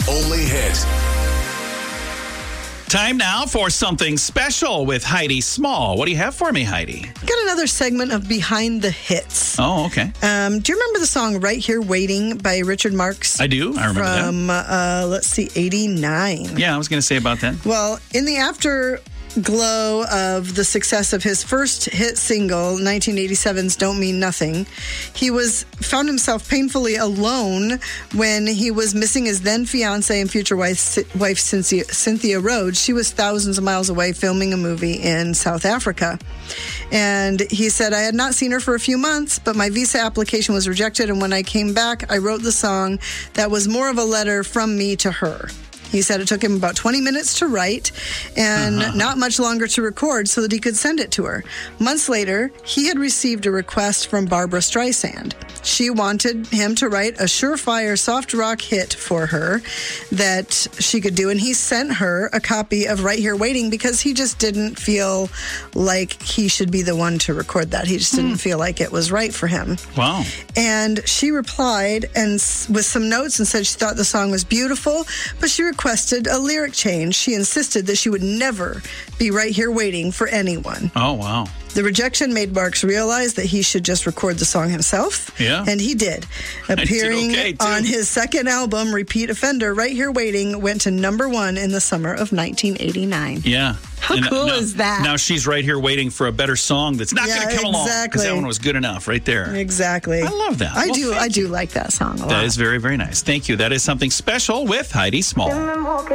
only hit. Time now for something special with Heidi Small. What do you have for me, Heidi? Got another segment of Behind the Hits. Oh, okay. Do you remember the song Right Here Waiting by Richard Marx? I do. I remember that. From, let's see, 89. Yeah, I was going to say about that. Well, in the afterglow of the success of his first hit single, 1987's Don't Mean Nothing, he found himself painfully alone when he was missing his then fiancée and future wife Cynthia Rhodes. She was thousands of miles away filming a movie in South Africa. And he said, I had not seen her for a few months, but my visa application was rejected. And when I came back, I wrote the song that was more of a letter from me to her. He said it took him about 20 minutes to write and not much longer to record so that he could send it to her. Months later, he had received a request from Barbra Streisand. She wanted him to write a surefire soft rock hit for her that she could do, and he sent her a copy of Right Here Waiting because he just didn't feel like he should be the one to record that. He just didn't feel like it was right for him. Wow. And she replied and with some notes and said she thought the song was beautiful, but she requested a lyric change. She insisted that she would never be right here waiting for anyone. Oh, wow. The rejection made Marx realize that he should just record the song himself. Yeah. And he did. Appearing on his second album, Repeat Offender, Right Here Waiting went to #1 in the summer of 1989. Yeah. How cool is that? Now she's right here waiting for a better song that's not going to come along. Because that one was good enough right there. Exactly. I love that. I do like that song a lot. That is very, very nice. Thank you. That is something special with Heidi Small.